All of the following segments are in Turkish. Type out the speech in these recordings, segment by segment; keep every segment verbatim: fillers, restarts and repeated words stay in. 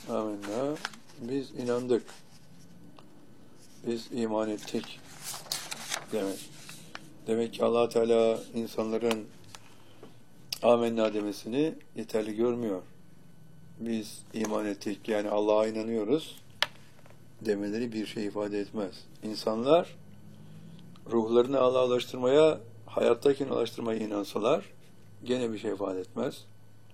Amenna. Biz inandık. Biz iman ettik. Demek. Demek ki Allah Teala insanların amenna demesini yeterli görmüyor. Biz iman ettik, yani Allah'a inanıyoruz demeleri bir şey ifade etmez. İnsanlar ruhlarını Allah'a ulaştırmaya, hayattayken ulaştırmaya inansalar gene bir şey ifade etmez.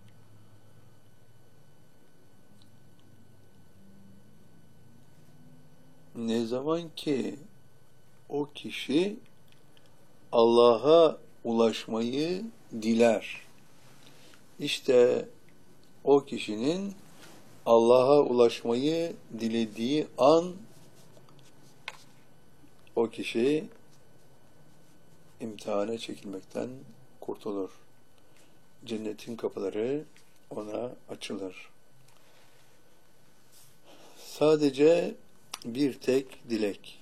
Ne zaman ki o kişi Allah'a ulaşmayı diler, İşte o kişinin Allah'a ulaşmayı dilediği an o kişi imtihana çekilmekten kurtulur. Cennetin kapıları ona açılır. Sadece bir tek dilek.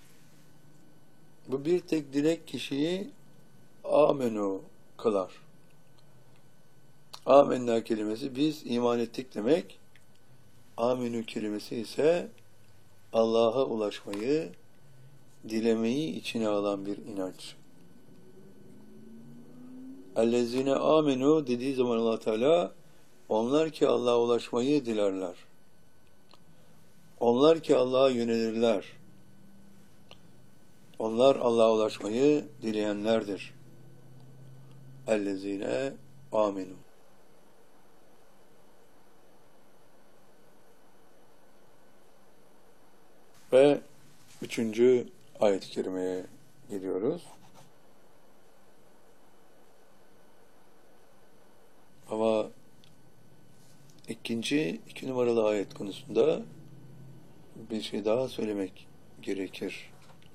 Bu bir tek dilek kişiyi amenu kılar. Amenna kelimesi biz iman ettik demek. Aminu kelimesi ise Allah'a ulaşmayı, dilemeyi içine alan bir inanç. Ellezine amenu dediği zaman Allah Teala, onlar ki Allah'a ulaşmayı dilerler. Onlar ki Allah'a yönelirler. Onlar Allah'a ulaşmayı dileyenlerdir. Ellezine amenu. Ve üçüncü ayet-i kerimeye geliyoruz. Ama ikinci, iki numaralı ayet konusunda bir şey daha söylemek gerekir.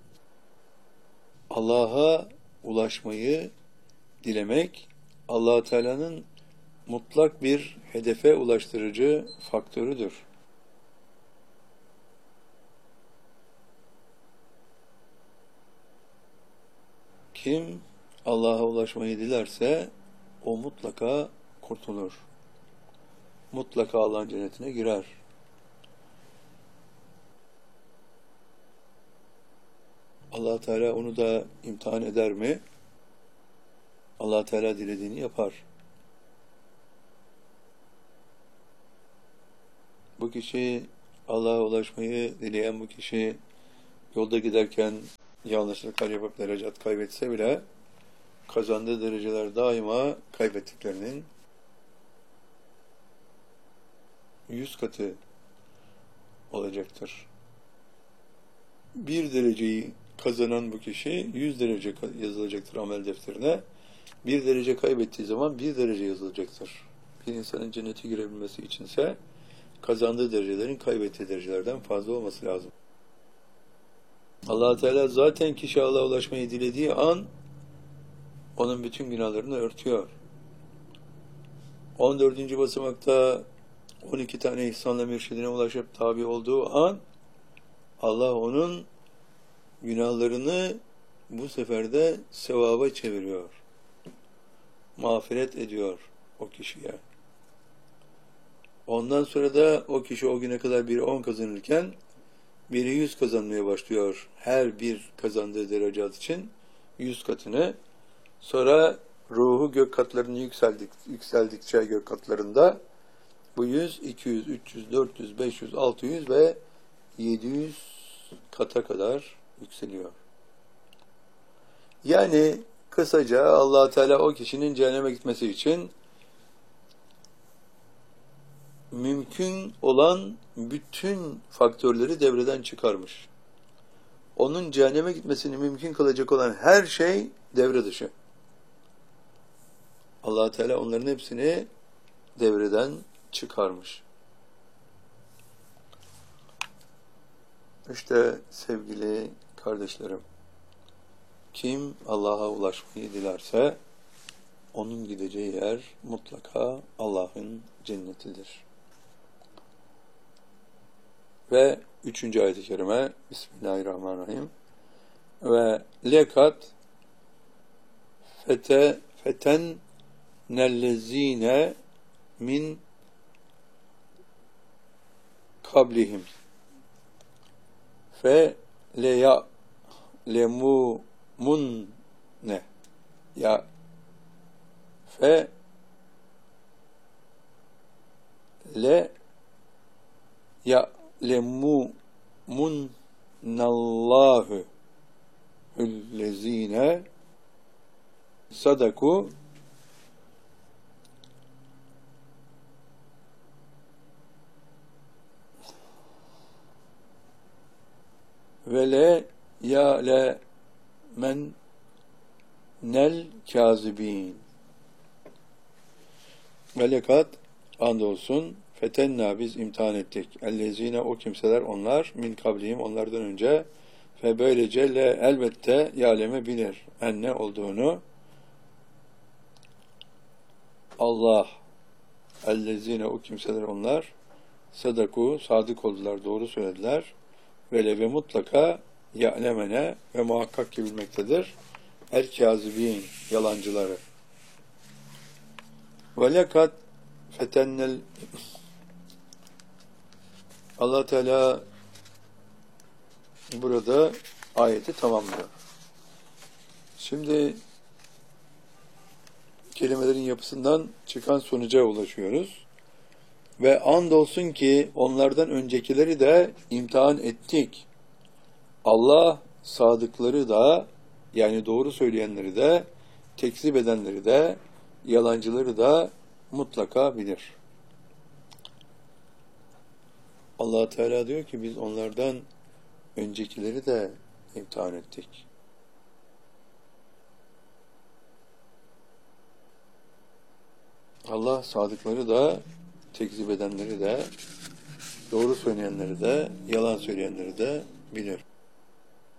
Allah'a ulaşmayı dilemek, Allah Teala'nın mutlak bir hedefe ulaştırıcı faktörüdür. Kim Allah'a ulaşmayı dilerse o mutlaka kurtulur. Mutlaka Allah'ın cennetine girer. Allah Teala onu da imtihan eder mi? Allah Teala dilediğini yapar. Bu kişi Allah'a ulaşmayı dileyen bu kişi yolda giderken yanlışlıklar yapıp derecat kaybetse bile kazandığı dereceler daima kaybettiklerinin yüz katı olacaktır. Bir dereceyi kazanan bu kişi yüz derece yazılacaktır amel defterine. Bir derece kaybettiği zaman bir derece yazılacaktır. Bir insanın cennete girebilmesi içinse kazandığı derecelerin kaybettiği derecelerden fazla olması lazım. Allah Teala zaten kişi Allah'a ulaşmayı dilediği an onun bütün günahlarını örtüyor. on dördüncü basamakta on iki tane ihsanla mürşidine ulaşıp tabi olduğu an Allah onun günahlarını bu sefer de sevaba çeviriyor. Mağfiret ediyor o kişiye. Ondan sonra da o kişi o güne kadar biri on kazanırken biri yüz kazanmaya başlıyor. Her bir kazandığı derecat için yüz katını. Sonra ruhu gök katlarını yükseldik, yükseldikçe gök katlarında bu yüz, iki yüz, üç yüz, dört yüz, beş yüz, altı yüz ve yedi yüz kata kadar yükseliyor. Yani kısaca Allah Teala o kişinin cehenneme gitmesi için mümkün olan bütün faktörleri devreden çıkarmış. Onun cehenneme gitmesini mümkün kılacak olan her şey devre dışı. Allah Teala onların hepsini devreden çıkarmış. İşte sevgili kardeşlerim, kim Allah'a ulaşmayı dilerse onun gideceği yer mutlaka Allah'ın cennetidir. Ve üçüncü ayet-i kerime Bismillahirrahmanirrahim. Ve lekat fete feten nellezine min kablihim fe leya lemu mun ne ya fe le ya lemu mun nallahu hüllezine sadaku ve le ya le men nel kazibin ve lekat andolsun fetenna biz imtihan ettik ellezine o kimseler onlar min kablihim onlardan önce ve böylece le elbette yaleme bilir en ne olduğunu Allah ellezine o kimseler onlar sadaku sadık oldular doğru söylediler ve le ve mutlaka ya'lemene ve muhakkak ki bilmektedir el kâzibîn yalancıları ve lekat fetennel Allah Teala burada ayeti tamamlıyor. Şimdi kelimelerin yapısından çıkan sonuca ulaşıyoruz. Ve andolsun ki onlardan öncekileri de imtihan ettik. Allah sadıkları da yani doğru söyleyenleri de tekzip edenleri de yalancıları da mutlaka bilir. Allah Teala diyor ki biz onlardan öncekileri de imtihan ettik. Allah sadıkları da tekzip edenleri de doğru söyleyenleri de yalan söyleyenleri de bilir.